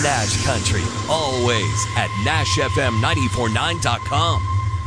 Nash Country, always at NashFM949.com.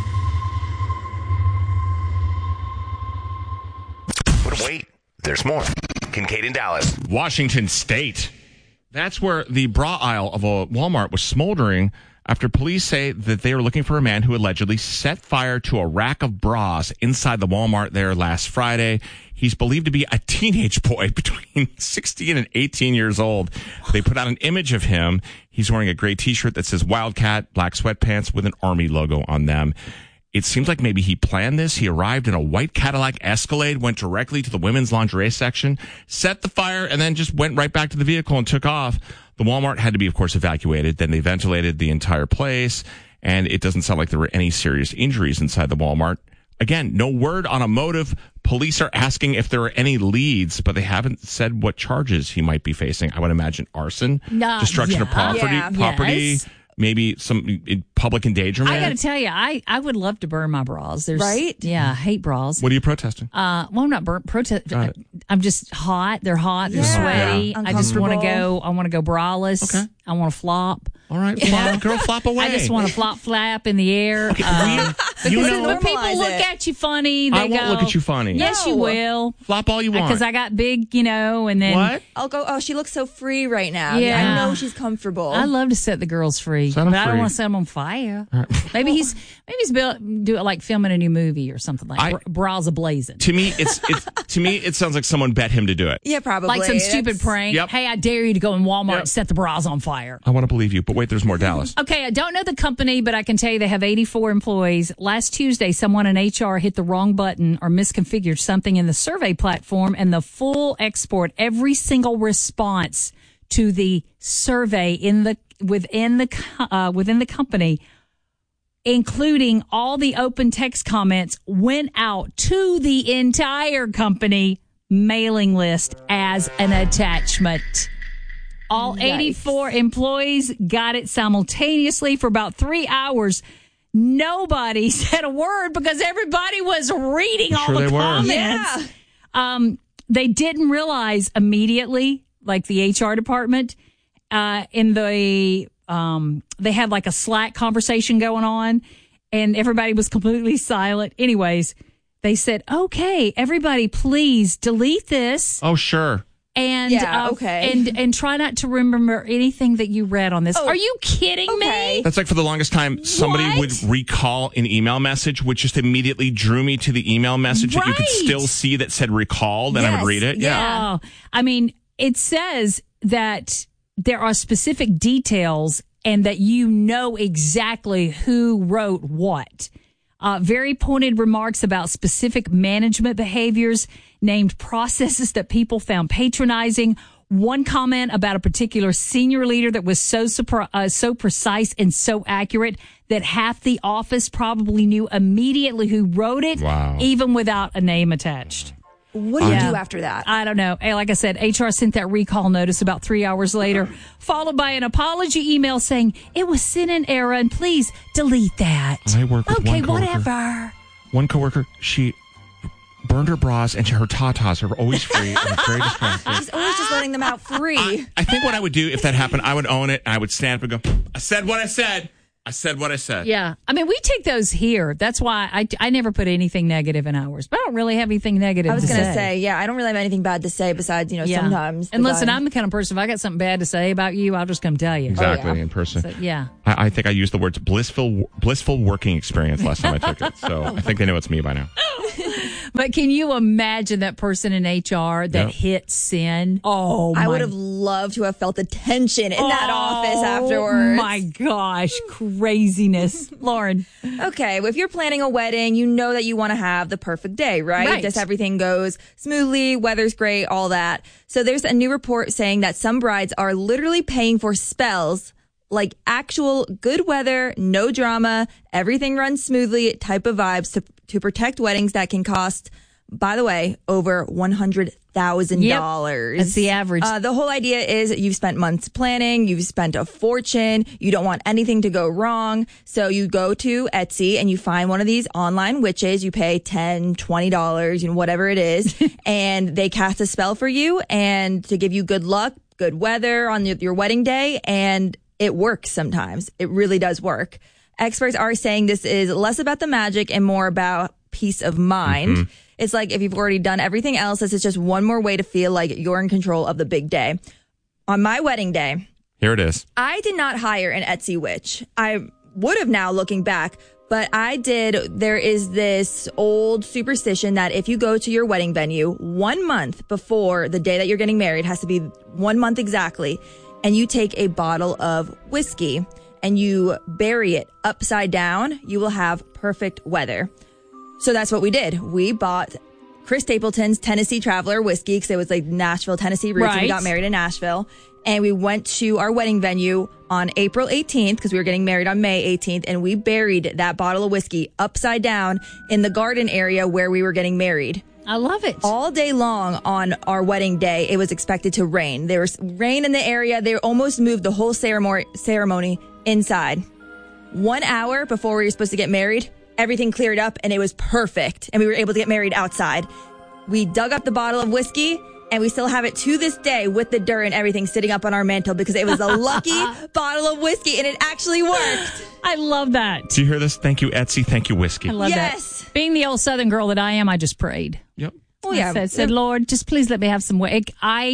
But wait, there's more. Kincaid in Dallas. Washington State. That's where the bra aisle of a Walmart was smoldering after police say that they are looking for a man who allegedly set fire to a rack of bras inside the Walmart there last Friday. He's believed to be a teenage boy between 16 and 18 years old. They put out an image of him. He's wearing a gray T-shirt that says Wildcat, black sweatpants with an Army logo on them. It seems like maybe he planned this. He arrived in a white Cadillac Escalade, went directly to the women's lingerie section, set the fire, and then just went right back to the vehicle and took off. The Walmart had to be, of course, evacuated. Then they ventilated the entire place, and it doesn't sound like there were any serious injuries inside the Walmart. Again, no word on a motive. Police are asking if there are any leads, but they haven't said what charges he might be facing. I would imagine arson, destruction of property, Yes. maybe some public endangerment. I got to tell you, I would love to burn my bras. Right? Yeah, I hate bras. What are you protesting? Well, I'm not protest. I'm just hot. They're hot. They're Yeah. sweaty. I just want to Uncomfortable. go. I want to go braless. Okay. I want to flop. All right, flop, girl, flop away. I just want to flap in the air. You Because know, when people normalize look it. at you funny, they I won't go, look at you funny. Yes, you No. will. Flop all you want. Because I got big, and then What? I'll go, oh, she looks so free right now. Yeah. I know she's comfortable. I love to set the girls free, Set but 'em I don't free. want to set them on fire. Maybe he's do it like filming a new movie or something like bras ablazing. To me, it sounds like someone bet him to do it. Yeah, probably. Like some stupid That's- prank. Yep. Hey, I dare you to go in Walmart Yep. and set the bras on fire. I want to believe you, but wait, there's more, Dallas. Okay, I don't know the company, but I can tell you they have 84 employees. Last Tuesday, someone in HR hit the wrong button or misconfigured something in the survey platform, and the full export, every single response to the survey within the company, including all the open text comments, went out to the entire company mailing list as an attachment. All 84 employees got it simultaneously for about 3 hours. Nobody said a word because everybody was reading all the they were. comments. Yeah. They didn't realize immediately, like the HR department, they had like a Slack conversation going on, and everybody was completely silent. Anyways, they said, "Okay, everybody, please delete this." Oh, sure. And okay. and try not to remember anything that you read on this. Oh, Are you kidding okay. me? That's like for the longest time, somebody What? would recall an email message, which just immediately drew me to the email message that you could Right. still see that said recalled, and I would Yes, read it. yeah. Oh, I mean, it says that there are specific details and that you know exactly who wrote what. Very pointed remarks about specific management behaviors, named processes that people found patronizing. One comment about a particular senior leader that was so precise and so accurate that half the office probably knew immediately who wrote it, Wow. even without a name attached. What do you Yeah. do after that? I don't know. Hey, like I said, HR sent that recall notice about 3 hours later, followed by an apology email saying it was sent in error and please delete that. I work with okay, one coworker. whatever. One coworker, she burned her bras and her tatas are always free and it's very distracting. She's always just letting them out free. I think what I would do if that happened, I would own it and I would stand up and go, I said what I said. I said what I said. Yeah. I mean, we take those here. That's why I never put anything negative in ours, but I don't really have anything negative I was to going say. to say, yeah, I don't really have anything bad to say besides, Yeah. sometimes. And the listen, guy- I'm the kind of person, if I got something bad to say about you, I'll just come tell you. Exactly, Oh, yeah. in person. So, yeah. I think I used the words blissful working experience last time I took it. So I think they know it's me by now. But can you imagine that person in HR that Yep. hit send? Oh, I my would have loved to have felt the tension in that office afterwards. My gosh, craziness. Lauren. Okay, well, if you're planning a wedding, you know that you want to have the perfect day, right? Right. Just everything goes smoothly, weather's great, all that. So there's a new report saying that some brides are literally paying for spells like actual good weather, no drama, everything runs smoothly type of vibes to protect weddings that can cost, by the way, over $100,000. That's the average. The whole idea is you've spent months planning, you've spent a fortune, you don't want anything to go wrong. So you go to Etsy and you find one of these online witches, you pay $10, $20, whatever it is, and they cast a spell for you and to give you good luck, good weather on your wedding day, and it works sometimes. It really does work. Experts are saying this is less about the magic and more about peace of mind. Mm-hmm. It's like if you've already done everything else, this is just one more way to feel like you're in control of the big day. On my wedding day, here it is. I did not hire an Etsy witch. I would have now looking back, but I did. There is this old superstition that if you go to your wedding venue 1 month before the day that you're getting married, has to be 1 month exactly, and you take a bottle of whiskey and you bury it upside down, you will have perfect weather. So that's what we did. We bought Chris Stapleton's Tennessee Traveler whiskey because it was like Nashville, Tennessee roots. And we got married in Nashville. And we went to our wedding venue on April 18th because we were getting married on May 18th. And we buried that bottle of whiskey upside down in the garden area where we were getting married. I love it. All day long on our wedding day, it was expected to rain. There was rain in the area. They almost moved the whole ceremony inside. 1 hour before we were supposed to get married, everything cleared up and it was perfect. And we were able to get married outside. We dug up the bottle of whiskey and we still have it to this day with the dirt and everything sitting up on our mantle because it was a lucky bottle of whiskey and it actually worked. I love that. Do you hear this? Thank you, Etsy. Thank you, whiskey. I love that. Being the old Southern girl that I am, I just prayed. Yep. Oh, yeah. I said, Lord, just please let me have some way.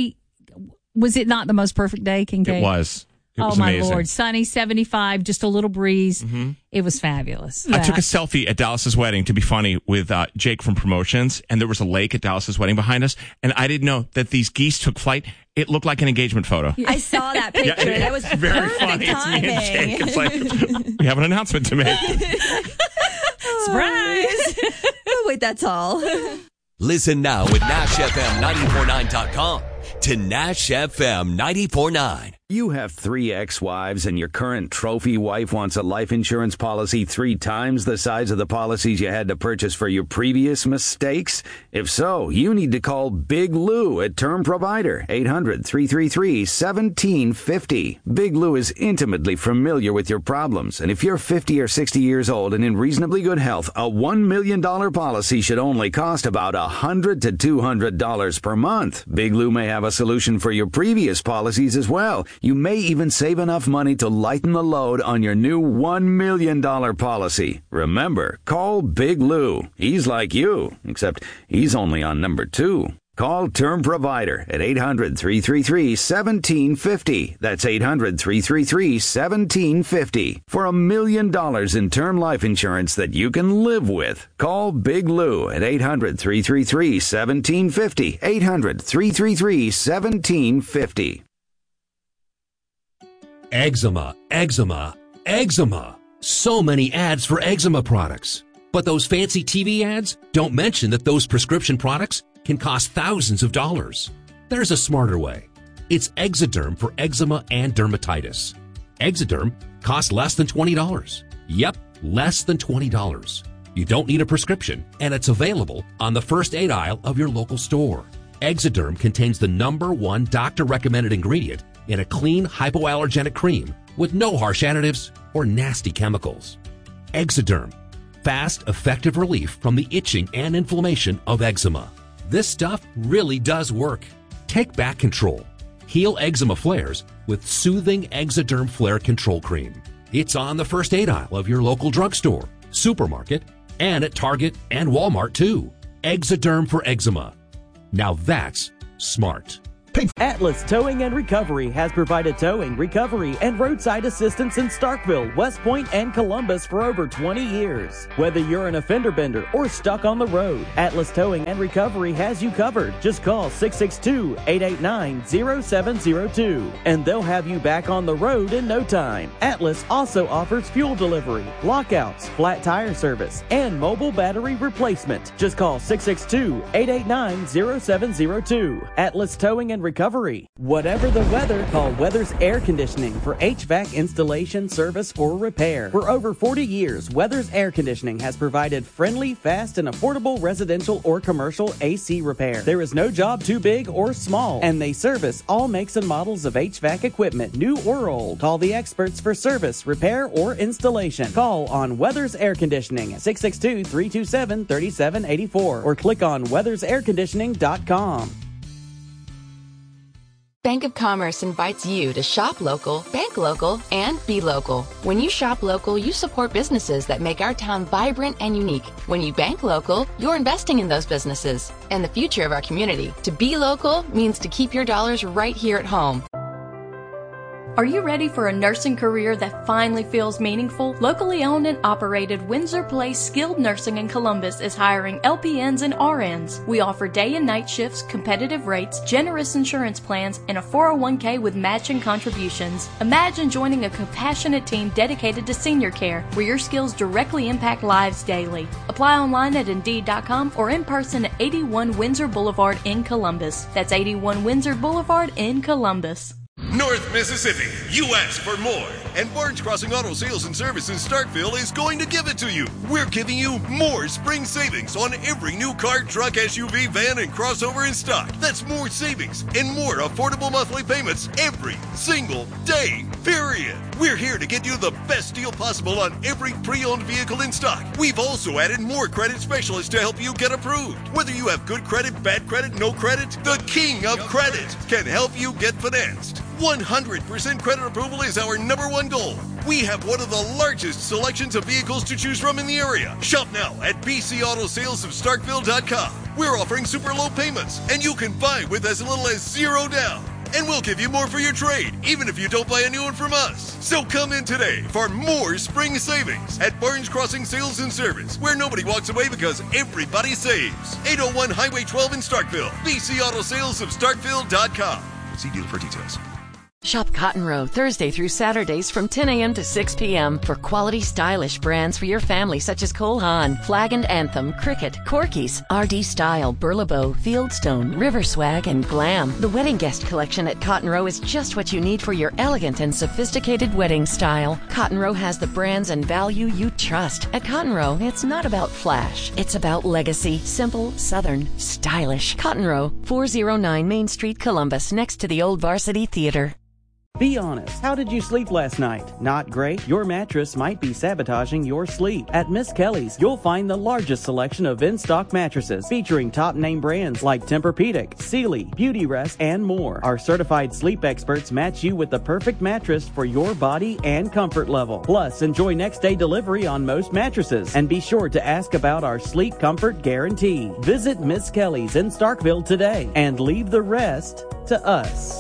Was it not the most perfect day, Kincaid? It was. It was my amazing. Lord. Sunny, 75, just a little breeze. Mm-hmm. It was fabulous. I took a selfie at Dallas's wedding to be funny with Jake from Promotions, and there was a lake at Dallas's wedding behind us, and I didn't know that these geese took flight. It looked like an engagement photo. I saw that picture. That was very perfect funny. timing. It's me and Jake. It's like, we have an announcement to make. Surprise! Oh, wait, that's all. Listen now with NashFM949.com to Nash FM 94.9. You have 3 ex-wives and your current trophy wife wants a life insurance policy 3 times the size of the policies you had to purchase for your previous mistakes? If so, you need to call Big Lou at Term Provider, 800-333-1750. Big Lou is intimately familiar with your problems, and if you're 50 or 60 years old and in reasonably good health, a $1 million policy should only cost about $100 to $200 per month. Big Lou may have a solution for your previous policies as well. You may even save enough money to lighten the load on your new $1 million policy. Remember, call Big Lou. He's like you, except he's only on number 2. Call Term Provider at 800-333-1750. That's 800-333-1750. For $1 million in term life insurance that you can live with. Call Big Lou at 800-333-1750. 800-333-1750. Eczema, eczema, eczema. So many ads for eczema products. But those fancy TV ads don't mention that those prescription products can cost thousands of dollars. There's a smarter way. It's Exoderm for eczema and dermatitis. Exoderm costs less than $20. Yep, less than $20. You don't need a prescription, and it's available on the first aid aisle of your local store. Exoderm contains the #1 doctor-recommended ingredient in a clean hypoallergenic cream with no harsh additives or nasty chemicals. Exoderm, fast, effective relief from the itching and inflammation of eczema. This stuff really does work. Take back control. Heal eczema flares with soothing Exoderm Flare Control Cream. It's on the first aid aisle of your local drugstore, supermarket, and at Target and Walmart too. Exoderm for eczema. Now that's smart. Atlas Towing and Recovery has provided towing, recovery, and roadside assistance in Starkville, West Point, and Columbus for over 20 years. Whether you're an offender bender or stuck on the road, Atlas Towing and Recovery has you covered. Just call 662-889-0702 and they'll have you back on the road in no time. Atlas also offers fuel delivery, lockouts, flat tire service, and mobile battery replacement. Just call 662-889-0702. Atlas Towing and Recovery. Whatever the weather, call Weathers Air Conditioning for HVAC installation, service, or repair. For over 40 years, Weathers Air Conditioning has provided friendly, fast, and affordable residential or commercial AC repair. There is no job too big or small, and they service all makes and models of HVAC equipment, new or old. Call the experts for service, repair, or installation. Call on Weathers Air Conditioning at 662-327-3784 or click on weathersairconditioning.com. Bank of Commerce invites you to shop local, bank local, and be local. When you shop local, you support businesses that make our town vibrant and unique. When you bank local, you're investing in those businesses and the future of our community. To be local means to keep your dollars right here at home. Are you ready for a nursing career that finally feels meaningful? Locally owned and operated Windsor Place Skilled Nursing in Columbus is hiring LPNs and RNs. We offer day and night shifts, competitive rates, generous insurance plans, and a 401k with matching contributions. Imagine joining a compassionate team dedicated to senior care, where your skills directly impact lives daily. Apply online at Indeed.com or in person at 81 Windsor Boulevard in Columbus. That's 81 Windsor Boulevard in Columbus. North Mississippi, you asked for more, and Barnes Crossing Auto Sales and Service in Starkville is going to give it to you. We're giving you more spring savings on every new car, truck, SUV, van, and crossover in stock. That's more savings and more affordable monthly payments every single day, period. We're here to get you the best deal possible on every pre-owned vehicle in stock. We've also added more credit specialists to help you get approved. Whether you have good credit, bad credit, no credit, the king of credit can help you get financed. 100% credit approval is our number one goal. We have one of the largest selections of vehicles to choose from in the area. Shop now at bcautosalesofstarkville.com. We're offering super low payments, and you can buy with as little as $0 down. And we'll give you more for your trade, even if you don't buy a new one from us. So come in today for more spring savings at Barnes Crossing Sales and Service, where nobody walks away because everybody saves. 801 Highway 12 in Starkville. bcautosalesofstarkville.com. See dealer for details. Shop Cotton Row Thursday through Saturdays from 10 a.m. to 6 p.m. for quality, stylish brands for your family such as Cole Haan, Flag and Anthem, Cricket, Corky's, RD Style, Burlebo, Fieldstone, River Swag, and Glam. The wedding guest collection at Cotton Row is just what you need for your elegant and sophisticated wedding style. Cotton Row has the brands and value you trust. At Cotton Row, it's not about flash. It's about legacy. Simple, southern, stylish. Cotton Row, 409 Main Street, Columbus, next to the Old Varsity Theater. Be honest. How did you sleep last night? Not great? Your mattress might be sabotaging your sleep. At Miss Kelly's, you'll find the largest selection of in-stock mattresses featuring top-name brands like Tempur-Pedic, Sealy, Beautyrest, and more. Our certified sleep experts match you with the perfect mattress for your body and comfort level. Plus, enjoy next-day delivery on most mattresses. And be sure to ask about our Sleep Comfort Guarantee. Visit Miss Kelly's in Starkville today and leave the rest to us.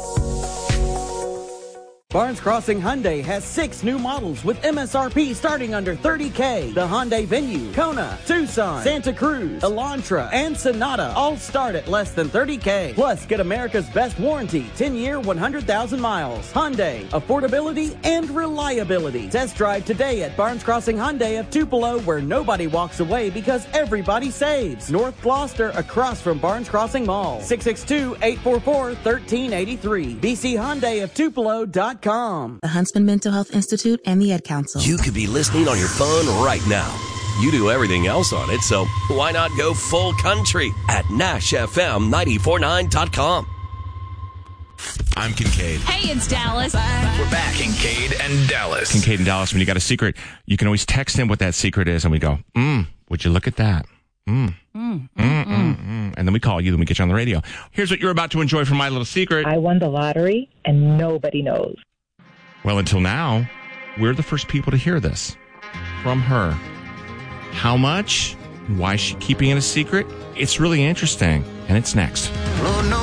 Barnes Crossing Hyundai has 6 new models with MSRP starting under $30K. The Hyundai Venue, Kona, Tucson, Santa Cruz, Elantra, and Sonata all start at less than $30K. Plus, get America's best warranty, 10-year, 100,000 miles. Hyundai, affordability and reliability. Test drive today at Barnes Crossing Hyundai of Tupelo, where nobody walks away because everybody saves. North Gloucester, across from Barnes Crossing Mall. 662-844-1383. BCHyundaiOfTupelo.com. The Huntsman Mental Health Institute and the Ad Council. You could be listening on your phone right now. You do everything else on it, so why not go full country at NashFM949.com. I'm Kincaid. Hey, it's Dallas. We're back. Kincaid and Dallas. Kincaid and Dallas, when you got a secret, you can always text him what that secret is, and we go, would you look at that? And then we call you, then we get you on the radio. Here's what you're about to enjoy from My Little Secret. I won the lottery, and nobody knows. Well, until now, we're the first people to hear this from her. How much? Why is she keeping it a secret? It's really interesting, and it's next. Oh, no.